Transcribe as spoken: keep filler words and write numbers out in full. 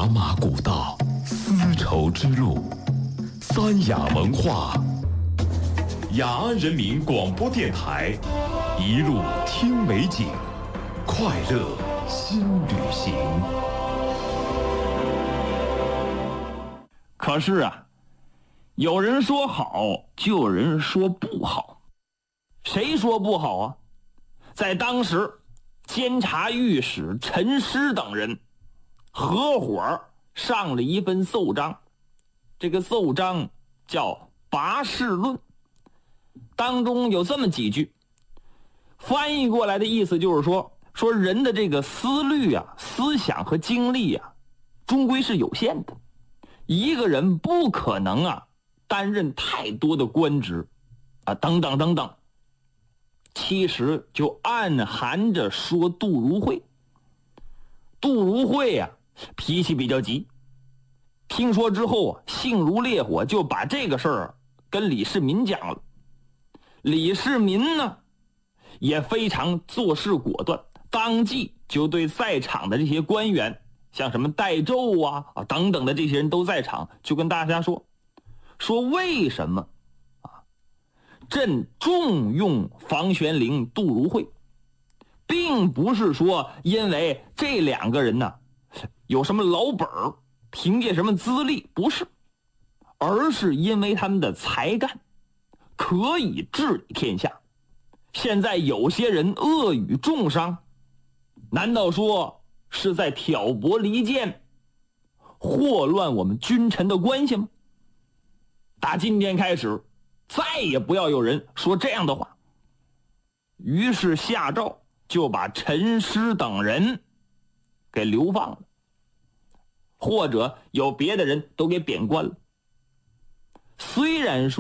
茶马古道，丝绸之路，三雅文化。雅安人民广播电台，一路听美景，快乐新旅行。 可是啊，有人说好，就有人说不好。谁说不好啊？在当时，监察御史陈师等人合伙上了一份奏章，这个奏章叫《拔士论》，当中有这么几句，翻译过来的意思就是说，说人的这个思虑啊、思想和精力啊，终归是有限的。一个人不可能啊担任太多的官职啊，等等等等。其实就暗含着说杜如晦。杜如晦呀、啊，脾气比较急，听说之后啊，性如烈火，就把这个事儿跟李世民讲了。李世民呢，也非常做事果断，当即就对在场的这些官员，像什么代胄啊啊等等的这些人都在场，就跟大家说，说为什么啊，朕重用房玄龄、杜如晦，并不是说因为这两个人呢有什么老本儿，凭借什么资历，不是，而是因为他们的才干可以治理天下。现在有些人恶语重伤，难道说是在挑拨离间，祸乱我们君臣的关系吗？打今天开始，再也不要有人说这样的话。于是下诏就把陈师等人给流放了，或者有别的人都给贬官了。虽然说